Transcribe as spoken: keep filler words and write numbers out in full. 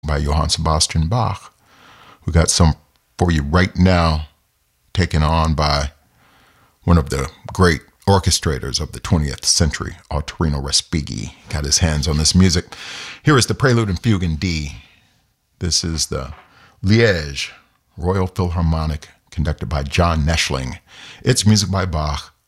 by Johann Sebastian Bach. We got some for you right now, taken on by one of the great orchestrators of the twentieth century, Ottorino Respighi. Got his hands on this music. Here is the Prelude and Fugue in D. This is the Liège Royal Philharmonic, conducted by John Neschling. It's music by Bach,